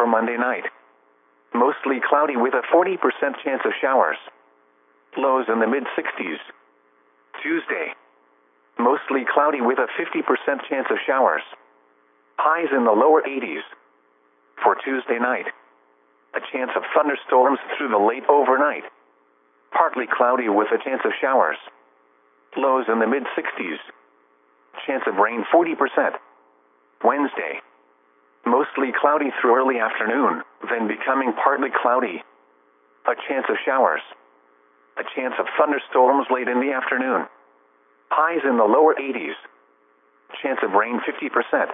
for Monday night. Mostly cloudy with a 40% chance of showers. Lows in the mid-60s. Tuesday. Mostly cloudy with a 50% chance of showers. Highs in the lower 80s. For Tuesday night. A chance of thunderstorms through the late overnight. Partly cloudy with a chance of showers. Lows in the mid-60s. Chance of rain 40%. Wednesday. Mostly cloudy through early afternoon, then becoming partly cloudy. A chance of showers. A chance of thunderstorms late in the afternoon. Highs in the lower 80s. Chance of rain 50%.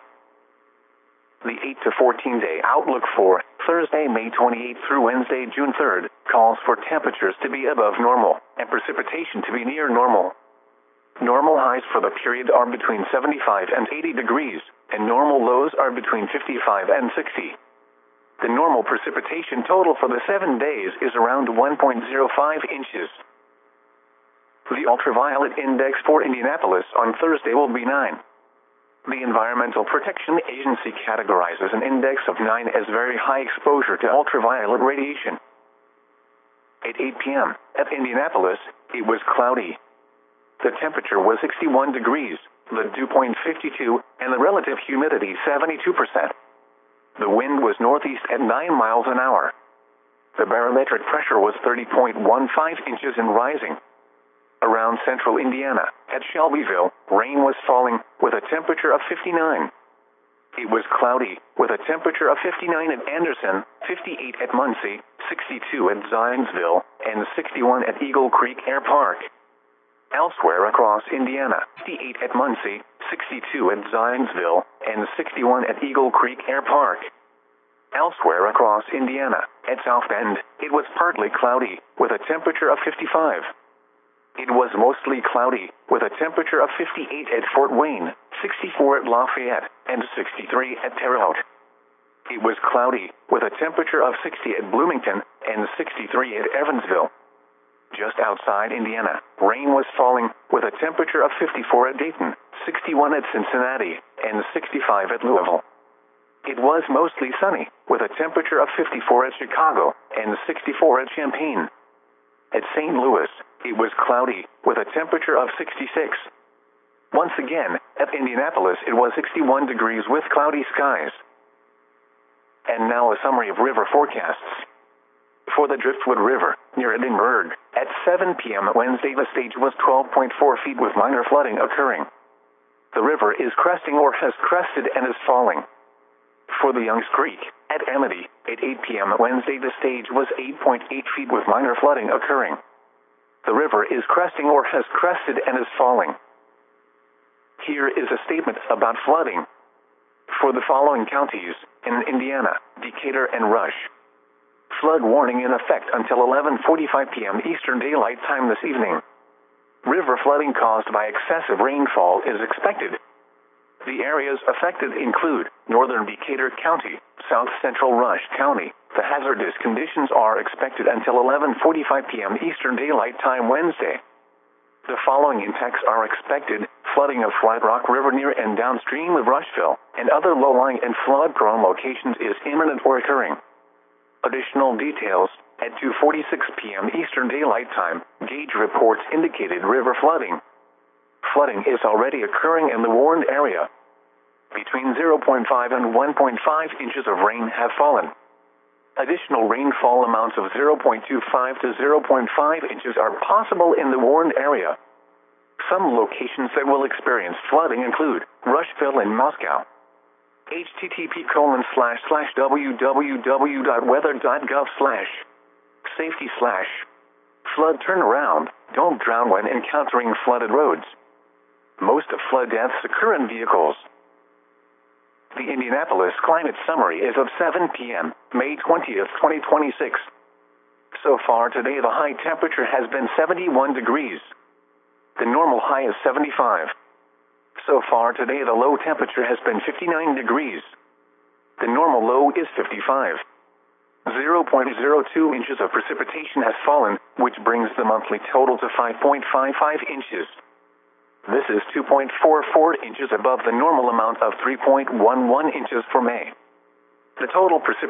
The 8 to 14 day outlook for Thursday, May 28th through Wednesday, June 3rd, calls for temperatures to be above normal and precipitation to be near normal. Normal highs for the period are between 75 and 80 degrees, and normal lows are between 55 and 60. The normal precipitation total for the 7 days is around 1.05 inches. The ultraviolet index for Indianapolis on Thursday will be 9. The Environmental Protection Agency categorizes an index of 9 as very high exposure to ultraviolet radiation. At 8 p.m. at Indianapolis, it was cloudy. The temperature was 61 degrees, the dew point 52, and the relative humidity 72%. The wind was northeast at 9 miles an hour. The barometric pressure was 30.15 inches and rising. Around central Indiana, at Shelbyville, rain was falling, with a temperature of 59. It was cloudy, with a temperature of 59 at Anderson, 58 at Muncie, 62 at Zionsville, and 61 at Eagle Creek Air Park. Elsewhere across Indiana, 58 at Muncie, 62 at Zionsville, and 61 at Eagle Creek Air Park. Elsewhere across Indiana, at South Bend, it was partly cloudy, with a temperature of 55. It was mostly cloudy, with a temperature of 58 at Fort Wayne, 64 at Lafayette, and 63 at Terre Haute. It was cloudy, with a temperature of 60 at Bloomington, and 63 at Evansville. Just outside Indiana, rain was falling, with a temperature of 54 at Dayton, 61 at Cincinnati, and 65 at Louisville. It was mostly sunny, with a temperature of 54 at Chicago, and 64 at Champaign. At St. Louis, it was cloudy, with a temperature of 66. Once again, at Indianapolis it was 61 degrees with cloudy skies. And now a summary of river forecasts. For the Driftwood River, near Edinburgh, at 7 p.m. Wednesday the stage was 12.4 feet with minor flooding occurring. The river is cresting or has crested and is falling. For the Youngs Creek, at Amity, at 8 p.m. Wednesday the stage was 8.8 feet with minor flooding occurring. The river is cresting or has crested and is falling. Here is a statement about flooding. For the following counties, in Indiana, Decatur and Rush. Flood warning in effect until 11:45 p.m. Eastern Daylight Time this evening. River flooding caused by excessive rainfall is expected. The areas affected include northern Decatur County, south central Rush County. The hazardous conditions are expected until 11:45 p.m. Eastern Daylight Time Wednesday. The following impacts are expected: flooding of Flat Rock River near and downstream of Rushville, and other low-lying and flood-prone locations is imminent or occurring. Additional details: at 2:46 p.m. Eastern Daylight Time, gauge reports indicated river flooding. Flooding is already occurring in the warned area. Between 0.5 and 1.5 inches of rain have fallen. Additional rainfall amounts of 0.25 to 0.5 inches are possible in the warned area. Some locations that will experience flooding include Rushville and Moscow. http://www.weather.gov/safety/flood turnaround. Don't drown when encountering flooded roads. Most flood deaths occur in vehicles. The Indianapolis Climate Summary is of 7 p.m., May 20th, 2026. So far today the high temperature has been 71 degrees. The normal high is 75. So far today the low temperature has been 59 degrees. The normal low is 55. 0.02 inches of precipitation has fallen, which brings the monthly total to 5.55 inches. This is 2.44 inches above the normal amount of 3.11 inches for May. The total precipitation